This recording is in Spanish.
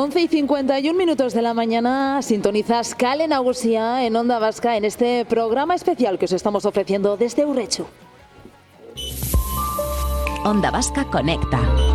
11:51 de la mañana, sintonizas Kale Nagusia en Onda Vasca en este programa especial que os estamos ofreciendo desde Urretxu. Onda Vasca Conecta.